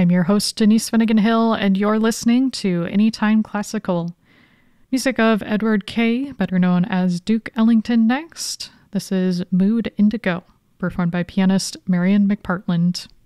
I'm your host, Denise Finnegan Hill, and you're listening to Anytime Classical. Music of Edward Kay, better known as Duke Ellington next. This is Mood Indigo, performed by pianist Marian McPartland.